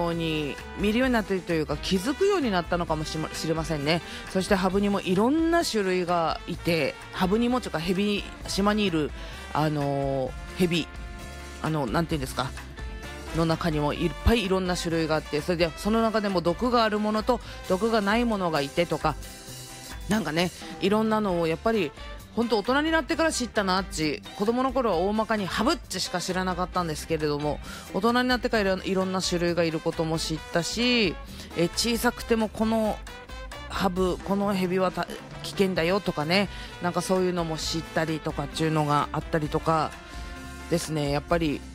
ように見るようになっているというか、気づくようになったのかもしれませんね。そしてハブにもいろんな種類がいて、ハブにもというかヘビ、島にいるヘビ、なんていうんですかの中にもいっぱいいろんな種類があって、それでその中でも毒があるものと毒がないものがいてとか、なんかね、いろんなのをやっぱり本当大人になってから知ったなっち。子供の頃は大まかにハブっちしか知らなかったんですけれども、大人になってからいろんな種類がいることも知ったし、小さくてもこのハブ、このヘビは危険だよとかね、なんかそういうのも知ったりとかっていうのがあったりとかですね。やっぱり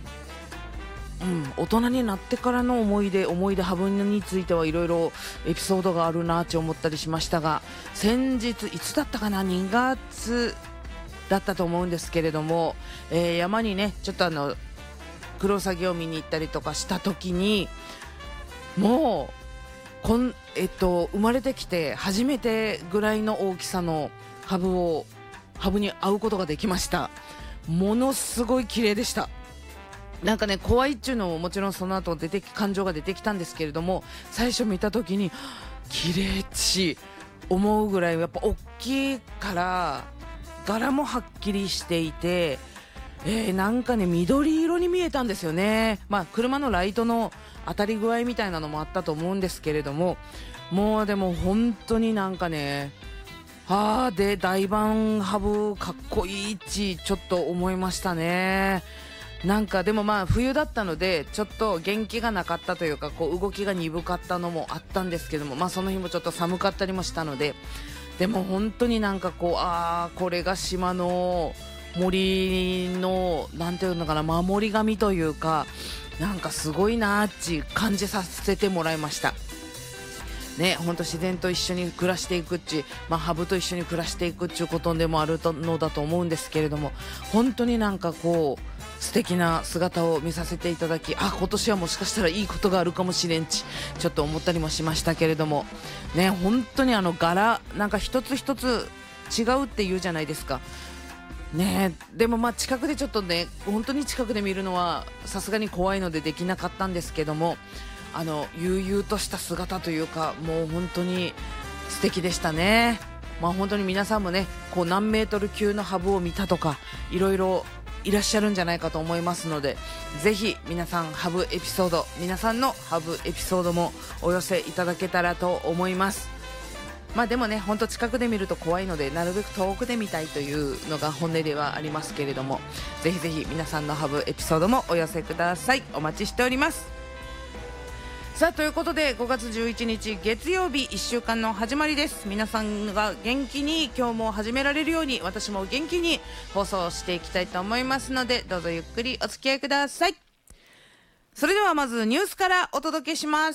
大人になってからの思い出ハブについてはいろいろエピソードがあるなって思ったりしましたが、先日いつだったかな、2月だったと思うんですけれども、山にねちょっとクロウサギを見に行ったりとかした時に、もう生まれてきて初めてぐらいの大きさのハブに会うことができました。ものすごい綺麗でした。なんかね、怖いっていうのももちろんその後感情が出てきたんですけれども、最初見た時に綺麗っち思うぐらい、やっぱ大きいから柄もはっきりしていて、なんかね緑色に見えたんですよね。車のライトの当たり具合みたいなのもあったと思うんですけれども、もうでも本当になんかね、で大判ハブかっこいいっちちょっと思いましたね。なんかでも冬だったのでちょっと元気がなかったというか、動きが鈍かったのもあったんですけども、その日もちょっと寒かったりもしたので、でも本当になんかこれが島の森のなんていうのかな、守り神というか、なんかすごいなーって感じさせてもらいましたね。本当自然と一緒に暮らしていくハブと一緒に暮らしていくっていうことでもあるのだと思うんですけれども、本当になんか素敵な姿を見させていただき、今年はもしかしたらいいことがあるかもしれんちょっと思ったりもしましたけれどもね。本当に柄なんか一つ一つ違うって言うじゃないですかね。でも近くでちょっとね、本当に近くで見るのはさすがに怖いのでできなかったんですけども、悠々とした姿というか、もう本当に素敵でしたね。本当に皆さんもね、何メートル級のハブを見たとかいろいろいらっしゃるんじゃないかと思いますので、ぜひ皆さん皆さんのハブエピソードもお寄せいただけたらと思います。でもね、本当近くで見ると怖いので、なるべく遠くで見たいというのが本音ではありますけれども、ぜひぜひ皆さんのハブエピソードもお寄せください。お待ちしております。さあということで、5月11日月曜日、1週間の始まりです。皆さんが元気に今日も始められるように、私も元気に放送していきたいと思いますので、どうぞゆっくりお付き合いください。それではまずニュースからお届けします。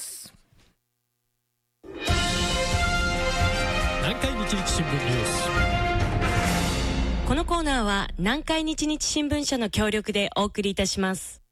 南海日日新聞ニュース。 このコーナーは南海日日新聞社の協力でお送りいたします。